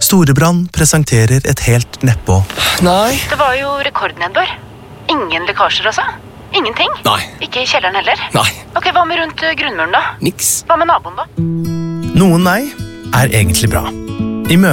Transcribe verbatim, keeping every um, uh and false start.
Storebrand presenterer et helt nedpå. Nei. Det var jo rekordnedbør. Ingen lekkasjer altså? Ingenting? Nei. Ikke i kjelleren heller? Nei. Ok, hva med rundt grunnmuren da? Niks. Hva med naboen da? Noen nei er egentlig bra.